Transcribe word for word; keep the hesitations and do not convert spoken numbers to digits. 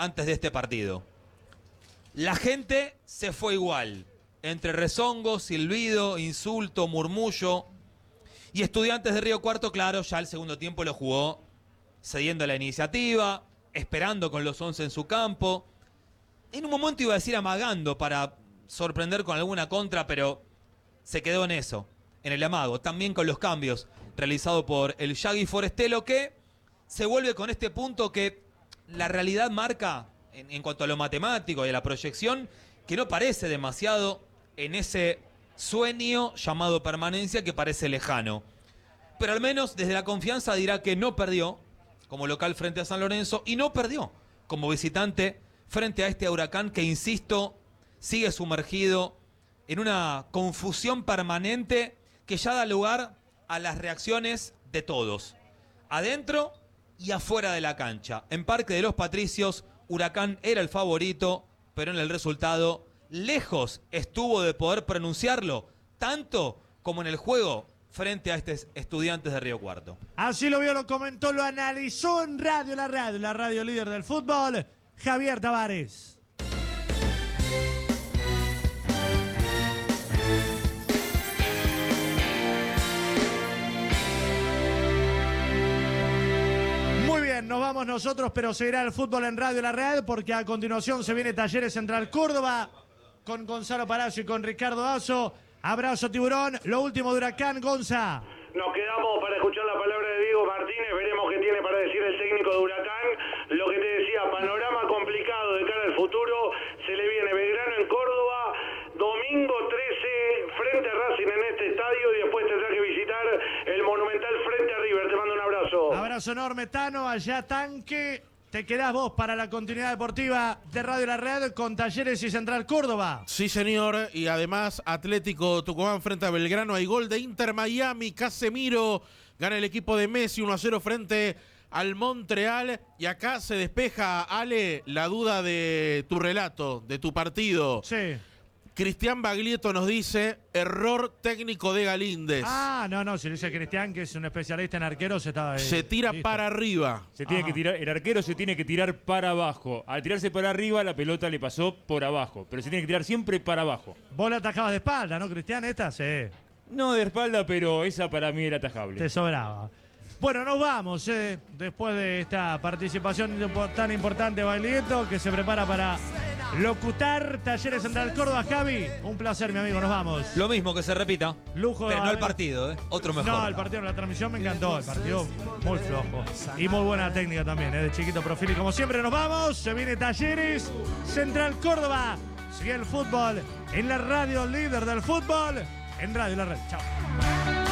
antes de este partido. La gente se fue igual, entre rezongo, silbido, insulto, murmullo. Y Estudiantes de Río Cuarto, claro, ya el segundo tiempo lo jugó cediendo la iniciativa, esperando con los once en su campo. En un momento iba a decir amagando para sorprender con alguna contra, pero se quedó en eso, en el amago. También con los cambios realizados por el Yagui Forestelo, que se vuelve con este punto que la realidad marca, en, en cuanto a lo matemático y a la proyección, que no parece demasiado en ese sueño llamado permanencia que parece lejano. Pero al menos desde la confianza dirá que no perdió como local frente a San Lorenzo y no perdió como visitante frente a este Huracán que, insisto, sigue sumergido en una confusión permanente que ya da lugar a las reacciones de todos, adentro y afuera de la cancha. En Parque de los Patricios, Huracán era el favorito, pero en el resultado lejos estuvo de poder pronunciarlo, tanto como en el juego frente a estos Estudiantes de Río Cuarto. Así lo vio, lo comentó, lo analizó en Radio La Radio, la radio líder del fútbol, Javier Tavares. Muy bien, nos vamos nosotros, pero seguirá el fútbol en Radio La Red, porque a continuación se viene Talleres Central Córdoba con Gonzalo Palacio y con Ricardo Azo. Abrazo, Tiburón. Lo último de Huracán, Gonza. Nos quedamos para escuchar la palabra de Diego Martínez. Veremos qué tiene para decir el técnico de Huracán. Lo que te decía, panorama complicado de cara al futuro. Se le viene Belgrano en Córdoba, domingo trece frente a Racing en este estadio, y después tendrá que visitar el Monumental frente a River. Te mando un abrazo. Abrazo enorme, Tano. Allá Tanque. Te quedás vos para la continuidad deportiva de Radio La Red con Talleres y Central Córdoba. Sí, señor. Y además Atlético Tucumán frente a Belgrano. Hay gol de Inter Miami. Casemiro gana el equipo de Messi uno a cero frente al Montreal. Y acá se despeja, Ale, la duda de tu relato, de tu partido. Sí. Cristian Baglietto nos dice error técnico de Galíndez. Ah, no, no, si lo dice Cristian, que es un especialista en arqueros, se estaba. Se tira listo. Para arriba. Se tiene Ajá. que tirar, el arquero se tiene que tirar para abajo. Al tirarse para arriba, la pelota le pasó por abajo. Pero se tiene que tirar siempre para abajo. Vos la atajabas de espalda, ¿no, Cristian? Esta, sí. No de espalda, pero esa para mí era atajable. Te sobraba. Bueno, nos vamos, eh, después de esta participación tan importante de Baglietto, que se prepara para locutar Talleres Central Córdoba. Javi, un placer, mi amigo, nos vamos. Lo mismo, que se repita. Lujo. Pero no el partido, ¿eh? Otro mejor. No, el partido, la transmisión me encantó. El partido muy flojo. Y muy buena técnica también, ¿eh? De chiquito profil. Y como siempre nos vamos. Se viene Talleres Central Córdoba. Sigue el fútbol en la radio líder del fútbol. En Radio La Red. Chao.